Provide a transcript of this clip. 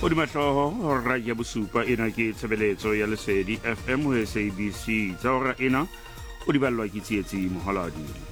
O di matloho hora ya bosupa ena ke tshebeletso ya Lesedi FM ho SABC tsa hora ena o di ballwa ke tsietsi mohaladi